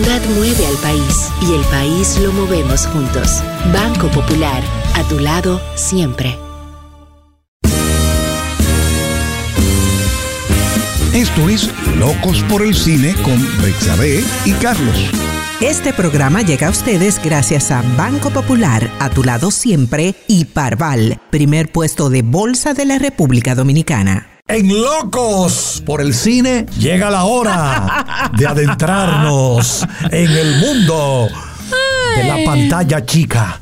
Mueve al país y el país lo movemos juntos. Banco Popular, a tu lado siempre. Esto es Locos por el Cine con Bexabé y Carlos. Este programa llega a ustedes gracias a Banco Popular, a tu lado siempre, y Parval, primer puesto de bolsa de la República Dominicana. En Locos por el Cine llega la hora de adentrarnos en el mundo de la pantalla chica.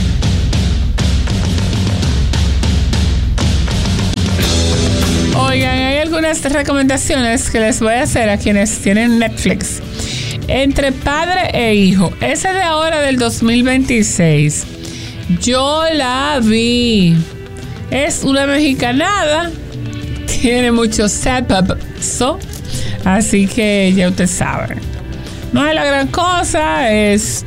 Oigan, hay algunas recomendaciones que les voy a hacer a quienes tienen Netflix. Entre padre e hijo, esa de ahora del 2026, yo la vi. Es una mexicanada. Tiene mucho sexo, así que ya usted sabe. No es la gran cosa, es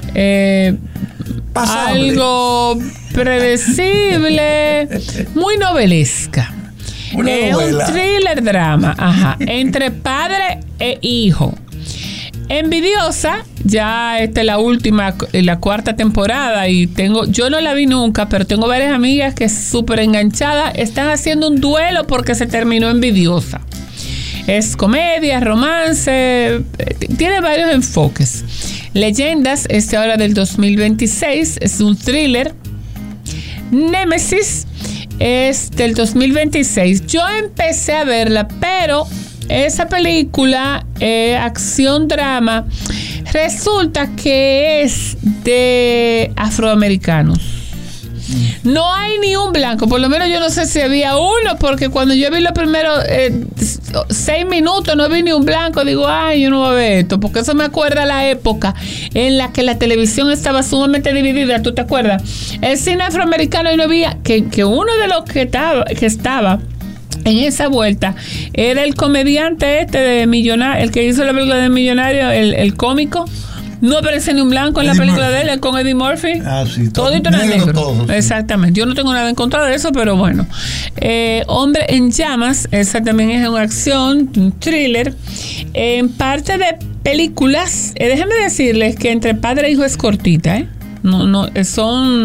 algo predecible, muy novelesca. Es un thriller drama, entre padre e hijo. Envidiosa, ya esta es la última, la cuarta temporada y yo no la vi nunca, pero tengo varias amigas que súper enganchadas están haciendo un duelo porque se terminó Envidiosa. Es comedia, romance, tiene varios enfoques. Leyendas, ahora del 2026, es un thriller. Némesis es del 2026. Yo empecé a verla, pero esa película, acción-drama, resulta que es de afroamericanos. No hay ni un blanco, por lo menos yo no sé si había uno, porque cuando yo vi los primeros 6 minutos no vi ni un blanco. Digo, ay, yo no voy a ver esto, porque eso me acuerda a la época en la que la televisión estaba sumamente dividida. ¿Tú te acuerdas? El cine afroamericano, y no había que uno de los que estaba en esa vuelta era el comediante de Millonario, el que hizo la película de Millonario, el cómico. No aparece ni un blanco en la película de él, con Eddie Murphy. Sí, todo negro. Todo, sí. Exactamente. Yo no tengo nada en contra de eso, pero bueno. Hombre en Llamas, esa también es una acción, un thriller. En parte de películas, déjenme decirles que Entre Padre e Hijo es cortita, es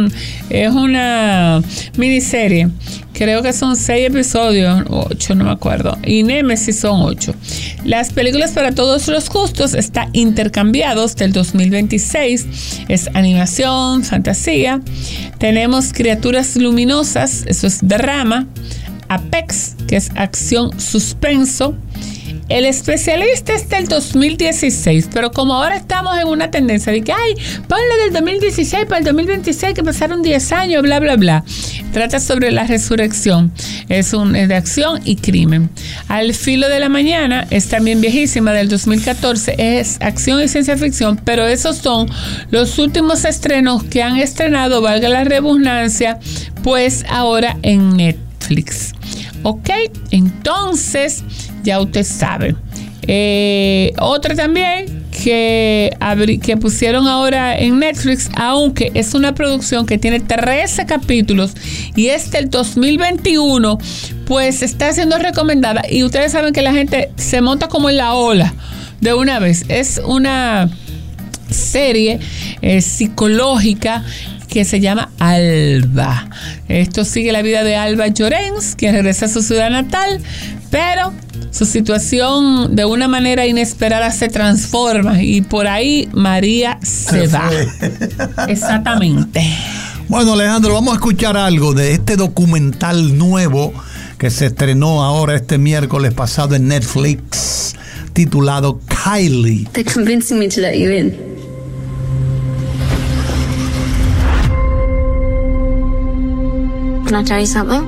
una miniserie. Creo que son 6 episodios, 8, no me acuerdo. Y Némesis son 8. Las películas para todos los gustos está Intercambiados del 2026. Es animación, fantasía. Tenemos Criaturas Luminosas, eso es drama. Apex, que es acción suspenso. El Especialista es del 2016, pero como ahora estamos en una tendencia de que, ponle del 2016 para el 2026, que pasaron 10 años, bla, bla, bla. Trata sobre la resurrección. Es de acción y crimen. Al filo de la mañana es también viejísima, del 2014. Es acción y ciencia ficción, pero esos son los últimos estrenos que han estrenado, valga la redundancia, pues ahora en Netflix. Ok, entonces ya usted sabe. Otra también que pusieron ahora en Netflix, aunque es una producción que tiene 13 capítulos y es del 2021, pues está siendo recomendada. Y ustedes saben que la gente se monta como en la ola de una vez. Es una serie psicológica que se llama Alba. Esto sigue la vida de Alba Llorens, quien regresa a su ciudad natal, pero su situación de una manera inesperada se transforma y por ahí María se va. Exactamente. Bueno, Alejandro, vamos a escuchar algo de este documental nuevo que se estrenó ahora este miércoles pasado en Netflix, titulado Kylie. They're convincing me to let you in. Can I tell you something?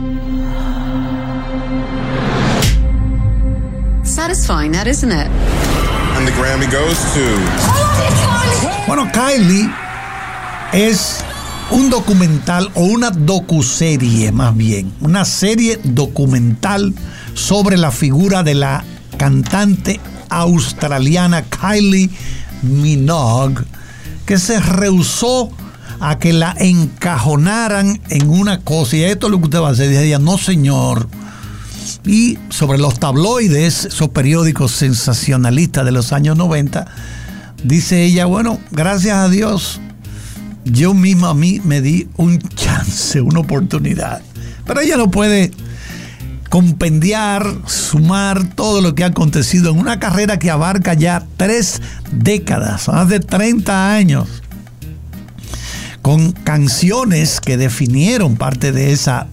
Satisfying, that isn't it? And the Grammy goes to... Bueno, Kylie es un documental o una docuserie, más bien, una serie documental sobre la figura de la cantante australiana Kylie Minogue, que se rehusó a que la encajonaran en una cosa. Y esto es lo que usted va a hacer. Dice ella, no señor. Y sobre los tabloides, esos periódicos sensacionalistas de los años 90, dice ella, bueno, gracias a Dios, yo misma a mí me di un chance, una oportunidad. Pero ella no puede compendiar, sumar todo lo que ha acontecido en una carrera que abarca ya 3 décadas, más de 30 años, con canciones que definieron parte de esa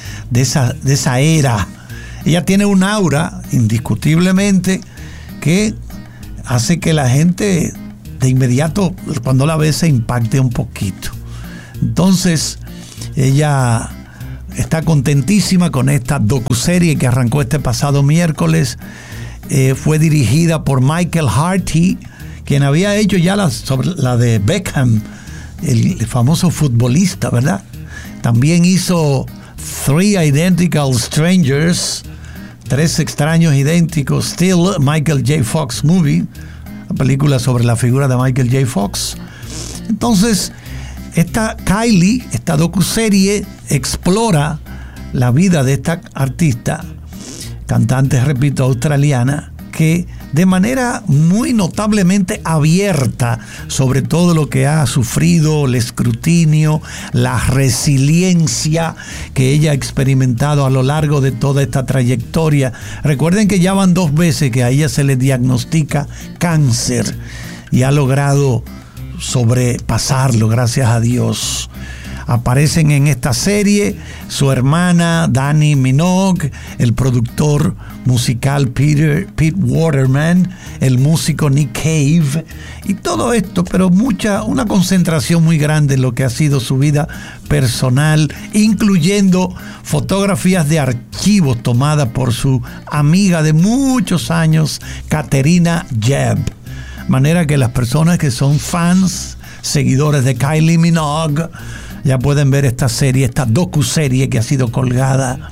era. Ella tiene un aura, indiscutiblemente, que hace que la gente de inmediato, cuando la ve, se impacte un poquito. Entonces, ella está contentísima con esta docuserie que arrancó este pasado miércoles. Fue dirigida por Michael Harty, quien había hecho ya sobre la de Beckham, el famoso futbolista, ¿verdad? También hizo 3 Identical Strangers, 3 extraños idénticos, Still, Michael J. Fox Movie, la película sobre la figura de Michael J. Fox. Entonces, esta Kylie, esta docuserie, explora la vida de esta artista, cantante, repito, australiana, que de manera muy notablemente abierta sobre todo lo que ha sufrido, el escrutinio, la resiliencia que ella ha experimentado a lo largo de toda esta trayectoria. Recuerden que ya van 2 veces que a ella se le diagnostica cáncer y ha logrado sobrepasarlo, gracias a Dios. Aparecen en esta serie su hermana Dani Minogue, el productor musical Pete Waterman, el músico Nick Cave, y todo esto, pero una concentración muy grande en lo que ha sido su vida personal, incluyendo fotografías de archivos tomadas por su amiga de muchos años, Katerina Jebb. Manera que las personas que son fans, seguidores de Kylie Minogue, ya pueden ver esta serie, esta docuserie que ha sido colgada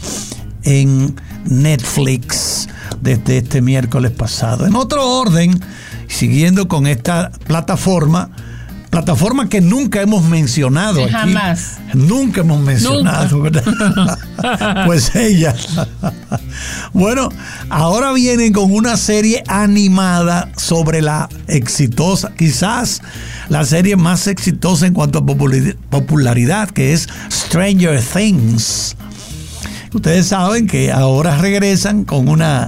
en Netflix desde este miércoles pasado. En otro orden, siguiendo con esta plataforma que nunca hemos mencionado aquí. Jamás. Nunca hemos mencionado, nunca. ¿Verdad? Pues ella. Bueno, ahora vienen con una serie animada sobre la exitosa, quizás la serie más exitosa en cuanto a popularidad, que es Stranger Things. Ustedes saben que ahora regresan con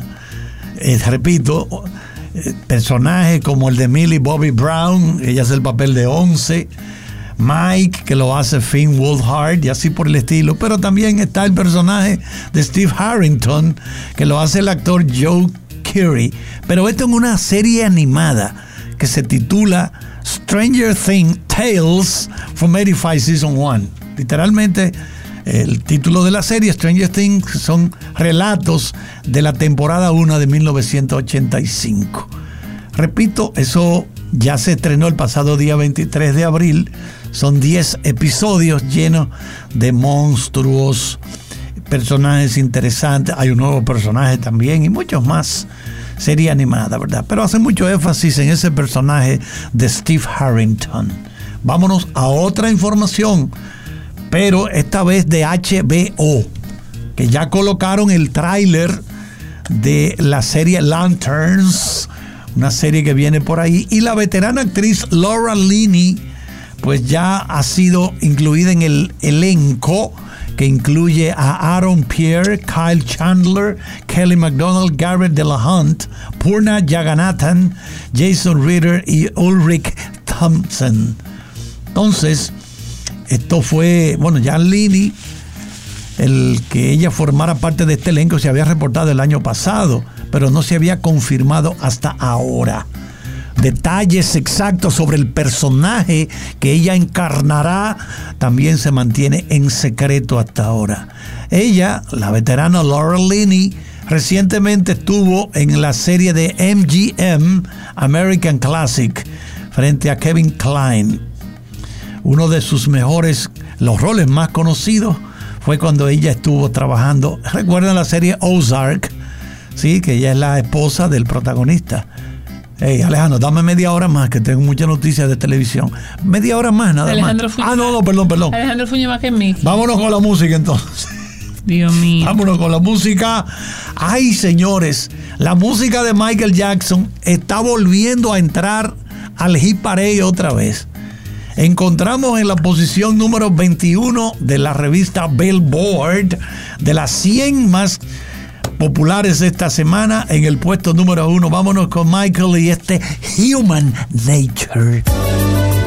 personajes como el de Millie Bobby Brown, ella hace el papel de 11, Mike, que lo hace Finn Wolfhard y así por el estilo, pero también está el personaje de Steve Harrington, que lo hace el actor Joe Keery. Pero esto es una serie animada que se titula Stranger Things Tales from 85 Season 1. Literalmente, el título de la serie, Stranger Things, son relatos de la temporada 1 de 1985. Repito, eso ya se estrenó el pasado día 23 de abril. Son 10 episodios llenos de monstruos, personajes interesantes. Hay un nuevo personaje también y muchos más. Serie animada, ¿verdad? Pero hace mucho énfasis en ese personaje de Steve Harrington. Vámonos a otra información, pero esta vez de HBO, que ya colocaron el tráiler de la serie Lanterns, una serie que viene por ahí, y la veterana actriz Laura Linney pues ya ha sido incluida en el elenco, que incluye a Aaron Pierre, Kyle Chandler, Kelly MacDonald, Garrett Dillahunt, Purna Jagannathan, Jason Ritter y Ulrich Thompson. Entonces, esto fue, ya Linney, el que ella formara parte de este elenco se había reportado el año pasado, pero no se había confirmado hasta ahora. Detalles exactos sobre el personaje que ella encarnará también se mantiene en secreto hasta ahora. Ella, la veterana Laura Linney, recientemente estuvo en la serie de MGM American Classic frente a Kevin Kline. Uno de sus los roles más conocidos fue cuando ella estuvo trabajando, ¿recuerdan la serie Ozark? Sí, que ella es la esposa del protagonista. Hey, Alejandro, dame media hora más, que tengo muchas noticias de televisión. Media hora más, nada Alejandro más. Fuñe, no, perdón. Alejandro Fuñe más que Mickey. Vámonos con la música entonces. Dios mío. Vámonos con la música. Ay, señores, la música de Michael Jackson está volviendo a entrar al hit parade otra vez. Encontramos en la posición número 21 de la revista Billboard, de las 100 más populares esta semana, en el puesto número 1. Vámonos con Michael y este Human Nature.